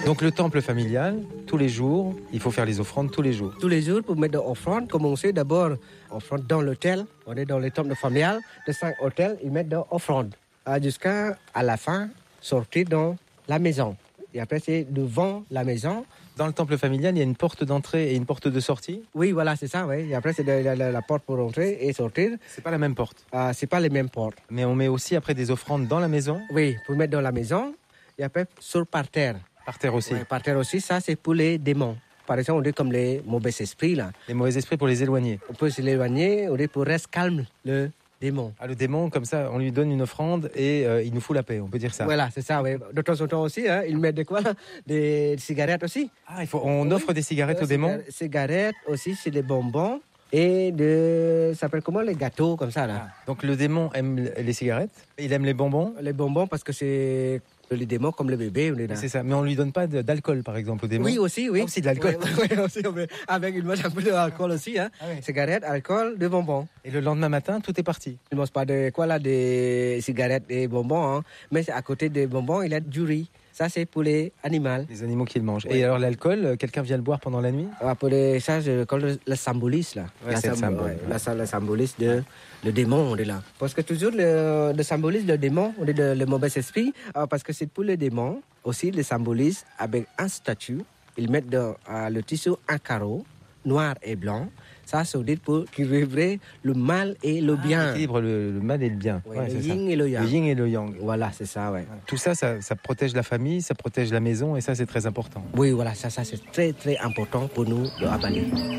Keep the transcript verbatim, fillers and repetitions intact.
Donc le temple familial, tous les jours, il faut faire les offrandes tous les jours. Tous les jours, pour mettre l'offrande, commencer d'abord offrande dans l'hôtel. On est dans le temple familial, de cinq hôtels, ils mettent l'offrande. Jusqu'à à la fin, sortir dans la maison. Et après, c'est devant la maison. Dans le temple familial, il y a une porte d'entrée et une porte de sortie? Oui, voilà, c'est ça, oui. Et après, c'est la, la, la porte pour entrer et sortir. C'est pas la même porte? Euh, c'est pas les mêmes portes. Mais on met aussi après des offrandes dans la maison? Oui, pour mettre dans la maison. Et après, sur par terre. Par terre aussi? Oui, par terre aussi, ça, c'est pour les démons. Par exemple, on dit comme les mauvais esprits, là. Les mauvais esprits pour les éloigner? On peut se l'éloigner, on dit pour rester calme, le démon. Ah, le démon, comme ça, on lui donne une offrande et euh, il nous fout la paix, on peut dire ça. Voilà, c'est ça, oui. De temps en temps aussi, hein, ils mettent de quoi? Des cigarettes aussi. Ah, il faut, on offre des cigarettes euh, aux démons? Cigarettes aussi, c'est des bonbons. Et de, ça s'appelle comment, les gâteaux, comme ça, là. Ah, donc le démon aime les cigarettes, il aime les bonbons? Les bonbons, parce que c'est les démons comme le bébé. On est là. C'est ça, mais on lui donne pas d'alcool, par exemple, aux démons? Oui, aussi, oui. Ah, aussi de l'alcool. Oui, oui, aussi, avec une un peu d'alcool aussi, hein. Ah, oui. Cigarettes, alcool, de bonbons. Et le lendemain matin, tout est parti? Il ne mange pas de quoi, là, des cigarettes et bonbons, hein. Mais à côté des bonbons, il y a du riz. Ça, c'est pour les animaux. Les animaux qui le mangent. Ouais. Et alors, l'alcool, quelqu'un vient le boire pendant la nuit? Ah, pour les, ça, je, comme le, le symbolise, là. Ouais, la c'est le symbole. Ouais, la, le symbolise de le démon, on est là. Parce que toujours, le, le symbolise le démon, on est de, le mauvais esprit. Ah, parce que c'est pour le démon, aussi, le symbolise avec un statut. Ils mettent dans euh, le tissu un carreau, noir et blanc. Ça, c'est dit pour équilibrer le mal et le ah, bien. Équilibre le, le mal et le bien. Ouais, ouais, le c'est yin ça. et le yang. Le yin et le yang. Voilà, c'est ça, ouais. Tout ça, ça, ça protège la famille, ça protège la maison et ça, c'est très important. Oui, voilà, ça, ça c'est très, très important pour nous de Abali.